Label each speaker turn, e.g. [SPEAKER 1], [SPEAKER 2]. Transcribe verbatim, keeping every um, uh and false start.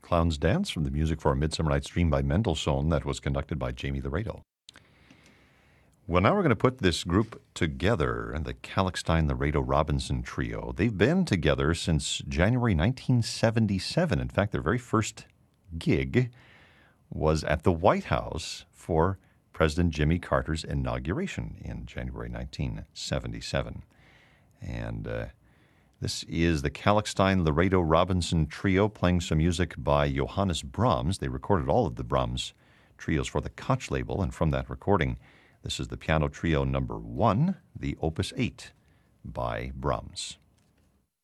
[SPEAKER 1] Clown's Dance from the music for A Midsummer Night's Dream by Mendelssohn that was conducted by Jamie Laredo. Well, now we're going to put this group together, the Kalkstein-Laredo-Robinson Trio. They've been together since January nineteen seventy-seven. In fact, their very first gig was at the White House for President Jimmy Carter's inauguration in January nineteen seventy-seven. And uh, this is the Kalkstein-Laredo-Robinson Trio playing some music by Johannes Brahms. They recorded all of the Brahms trios for the Koch label, and from that recording, this is the piano trio number one, the Opus eight by Brahms.